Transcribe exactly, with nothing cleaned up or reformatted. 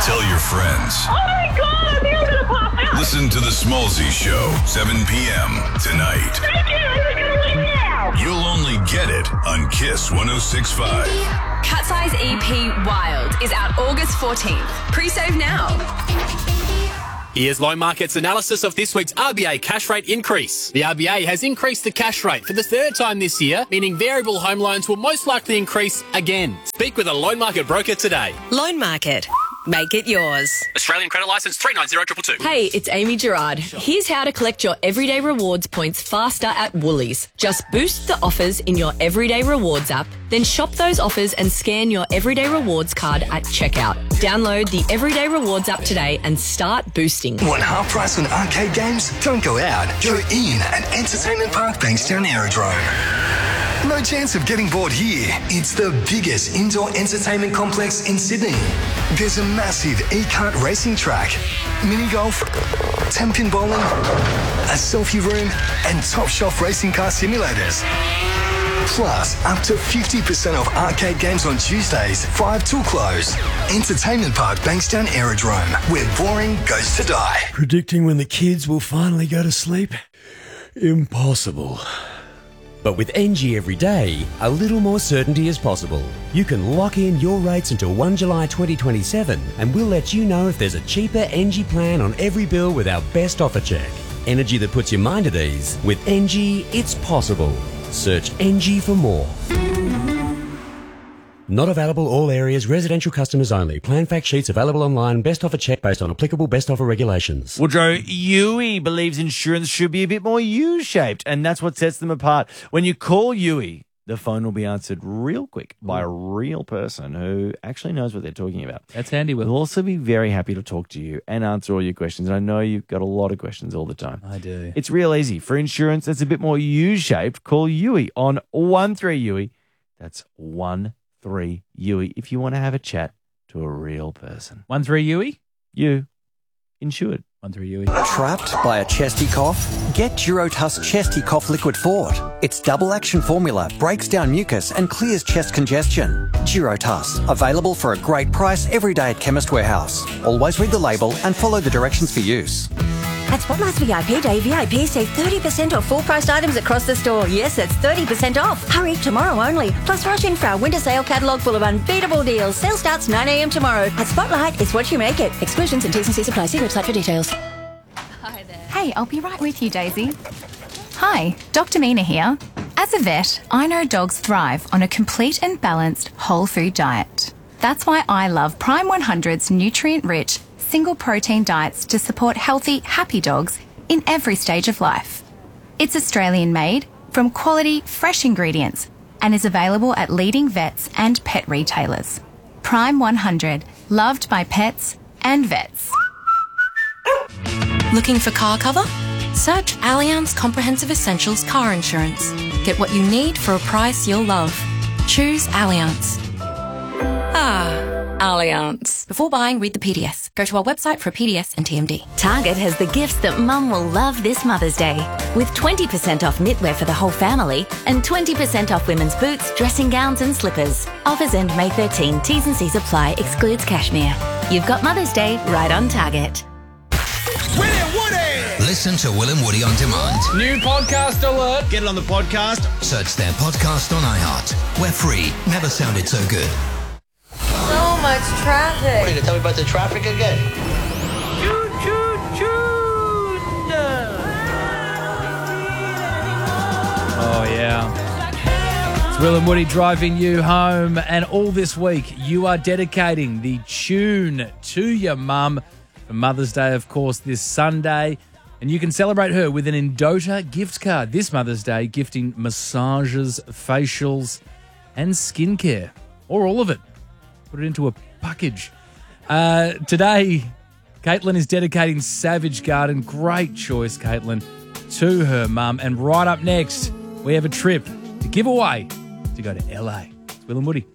Tell your friends. Oh my God, you're going to pop out. Listen to The Smallzy Show, seven p.m. tonight. Thank you. I'm going to leave now. You'll only get it on Kiss one oh six point five. Cat's Eyes E P Wild is out August fourteenth. Pre-save now. Here's Loan Market's analysis of this week's R B A cash rate increase. The R B A has increased the cash rate for the third time this year, meaning variable home loans will most likely increase again. Speak with a Loan Market broker today. Loan Market. Make it yours. Australian credit licence three nine zero two two two. Hey, it's Amy Gerard. Here's how to collect your Everyday Rewards points faster at Woolies. Just boost the offers in your Everyday Rewards app, then shop those offers and scan your Everyday Rewards card at checkout. Download the Everyday Rewards app today and start boosting. Want half price on arcade games? Don't go out. Go in at Entertainment Park Bankstown Aerodrome. No chance of getting bored here. It's the biggest indoor entertainment complex in Sydney. There's a massive e-kart racing track, mini golf, ten-pin bowling, a selfie room, and top shelf racing car simulators. Plus, up to fifty percent off arcade games on Tuesdays, five till close. Entertainment Park Bankstown Aerodrome, where boring goes to die. Predicting when the kids will finally go to sleep? Impossible. But with N G Everyday, a little more certainty is possible. You can lock in your rates until first of July twenty twenty-seven, and we'll let you know if there's a cheaper N G plan on every bill with our best offer check. Energy that puts your mind at ease. With N G, it's possible. Search N G for more. Not available all areas, residential customers only. Plan fact sheets available online. Best offer check based on applicable best offer regulations. Woodrow Uwe believes insurance should be a bit more U-shaped, and that's what sets them apart. When you call Uwe, the phone will be answered real quick by a real person who actually knows what they're talking about. That's handy. We'll also be very happy to talk to you and answer all your questions. I know you've got a lot of questions all the time. I do. It's real easy. For insurance that's a bit more U-shaped, call Uwe on one three Uwe. That's one three Uwe if you want to have a chat to a real person. One three Uwe? You. Insured. One three Uwe. Trapped by a chesty cough? Get Durotuss Chesty Cough Liquid Fort. Its double action formula breaks down mucus and clears chest congestion. Durotuss, available for a great price every day at Chemist Warehouse. Always read the label and follow the directions for use. At Spotlight's V I P Day, V I Ps save thirty percent off full-priced items across the store. Yes, that's thirty percent off. Hurry, tomorrow only. Plus, rush in for our winter sale catalogue full of unbeatable deals. Sale starts nine a.m. tomorrow. At Spotlight, it's what you make it. Exclusions and T's and C's apply. See website for details. Hi there. Hey, I'll be right with you, Daisy. Hi, Doctor Mina here. As a vet, I know dogs thrive on a complete and balanced whole food diet. That's why I love Prime one hundred's nutrient-rich single protein diets to support healthy, happy dogs in every stage of life. It's Australian made from quality, fresh ingredients and is available at leading vets and pet retailers. Prime one hundred, loved by pets and vets. Looking for car cover? Search Allianz Comprehensive Essentials Car Insurance. Get what you need for a price you'll love. Choose Allianz. Ah, Allianz. Before buying, read the P D S. Go to our website for a P D S and T M D. Target has the gifts that Mum will love this Mother's Day. With twenty percent off knitwear for the whole family and twenty percent off women's boots, dressing gowns and slippers. Offers end May thirteenth. T's and C's apply. Excludes cashmere. You've got Mother's Day right on Target. Will and Woody! Listen to Will and Woody on demand. New podcast alert. Get it on the podcast. Search their podcast on iHeart. We're free. Never sounded so good. So much traffic. What, are you going to tell me about the traffic again? Choo, choo, choo. Oh, yeah. It's Will and Woody driving you home. And all this week, you are dedicating the tune to your mum for Mother's Day, of course, this Sunday. And you can celebrate her with an Endota gift card this Mother's Day, gifting massages, facials, and skincare, or all of it. Put it into a package. Uh, today, Caitlin is dedicating Savage Garden. Great choice, Caitlin, to her mum. And right up next, we have a trip to give away to go to L A. It's Will and Woody.